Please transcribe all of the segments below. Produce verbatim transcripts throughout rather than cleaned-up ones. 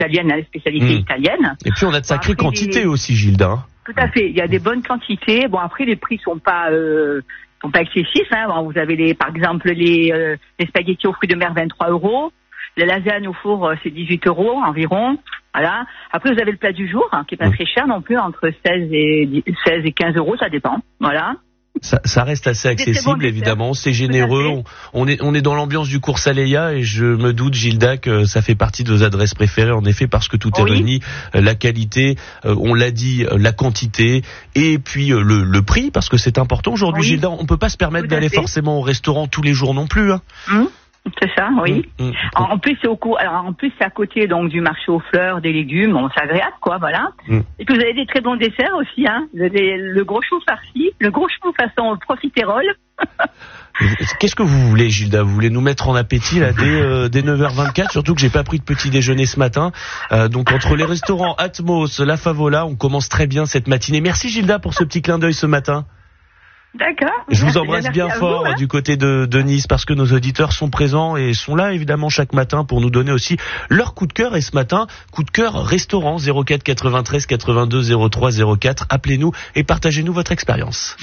italienne, les spécialités mmh. italiennes. Et puis on a de sacrées bon, quantités les... aussi, Gilda. Tout à fait. Il y a des bonnes quantités. Bon, après les prix sont pas euh, sont pas excessifs. Hein. Bon, vous avez les, par exemple les euh, les spaghettis aux fruits de mer vingt-trois euros. La lasagne au four, euh, c'est dix-huit euros environ. Voilà. Après, vous avez le plat du jour, hein, qui est pas mmh. très cher non plus, entre seize et quinze euros, ça dépend. Voilà. Ça, ça reste assez accessible, bon évidemment. C'est généreux. On, on est, on est dans l'ambiance du cours Saléya et je me doute, Gilda, que ça fait partie de vos adresses préférées, en effet, parce que tout est oui. réuni. La qualité, euh, on l'a dit, la quantité et puis euh, le, le prix, parce que c'est important aujourd'hui, oui. Gilda. On peut pas se permettre tout d'aller forcément au restaurant tous les jours non plus. Hein. Mmh. C'est ça, oui. Mmh, mmh. En plus, c'est au cours, alors en plus, c'est à côté donc du marché aux fleurs, des légumes, bon, c'est agréable, quoi, voilà. Mmh. Et puis vous avez des très bons desserts aussi, hein. Vous avez le gros chou farci, le gros chou façon profiterole. Qu'est-ce que vous voulez, Gilda? Vous voulez nous mettre en appétit là dès, euh, dès neuf heures vingt-quatre, surtout que j'ai pas pris de petit déjeuner ce matin. Euh, donc entre les restaurants Atmos, La Favola, on commence très bien cette matinée. Merci Gilda pour ce petit clin d'œil ce matin. D'accord. Je vous embrasse bien fort vous, hein. du côté de, de Nice, parce que nos auditeurs sont présents et sont là évidemment chaque matin pour nous donner aussi leur coup de cœur. Et ce matin, coup de cœur restaurant zéro quatre quatre-vingt-treize quatre-vingt-deux zéro trois zéro quatre. Appelez-nous et partagez-nous votre expérience.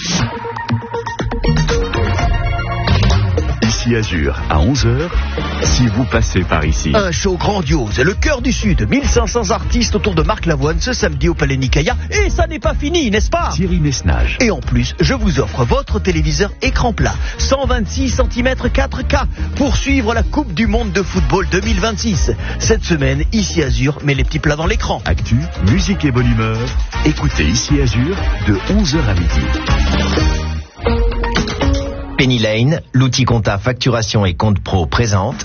Ici Azur, à onze heures, si vous passez par ici. Un show grandiose, le cœur du Sud, mille cinq cents artistes autour de Marc Lavoine ce samedi au Palais Nicaïa. Et ça n'est pas fini, n'est-ce pas? Thierry Messnage. Et en plus, je vous offre votre téléviseur écran plat, cent vingt-six centimètres quatre K, pour suivre la Coupe du Monde de football deux mille vingt-six. Cette semaine, Ici Azur met les petits plats dans l'écran. Actu, musique et bonne humeur. Écoutez Ici Azur de onze heures à midi. Penny Lane, l'outil compta facturation et compte pro présente.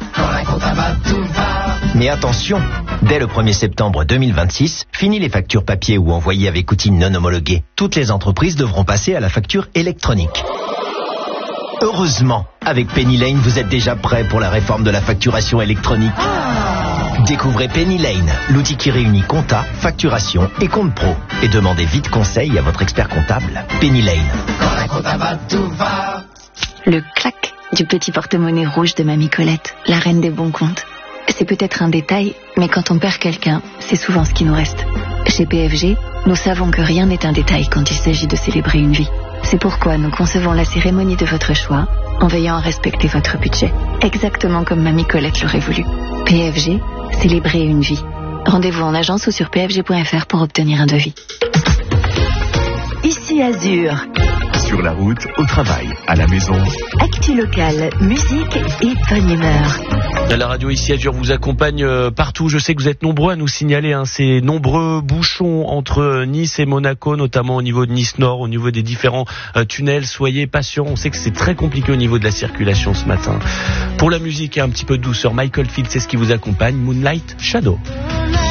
Mais attention, dès le premier septembre deux mille vingt-six, fini les factures papier ou envoyées avec outils non homologués. Toutes les entreprises devront passer à la facture électronique. Heureusement, avec Penny Lane, vous êtes déjà prêt pour la réforme de la facturation électronique. Découvrez Penny Lane, l'outil qui réunit compta, facturation et compte pro. Et demandez vite conseil à votre expert comptable. Penny Lane. Le clac du petit porte-monnaie rouge de Mamie Colette, la reine des bons comptes. C'est peut-être un détail, mais quand on perd quelqu'un, c'est souvent ce qui nous reste. Chez P F G, nous savons que rien n'est un détail quand il s'agit de célébrer une vie. C'est pourquoi nous concevons la cérémonie de votre choix en veillant à respecter votre budget, exactement comme Mamie Colette l'aurait voulu. P F G, célébrer une vie. Rendez-vous en agence ou sur p f g point f r pour obtenir un devis. Ici Azur. Sur la route, au travail, à la maison. Actu locale, musique et bonne humeur. La radio Ici Azur vous accompagne euh, partout. Je sais que vous êtes nombreux à nous signaler hein, ces nombreux bouchons entre Nice et Monaco, notamment au niveau de Nice Nord, au niveau des différents euh, tunnels. Soyez patients, on sait que c'est très compliqué au niveau de la circulation ce matin. Pour la musique et un petit peu de douceur, Michael Field, c'est ce qui vous accompagne. Moonlight Shadow.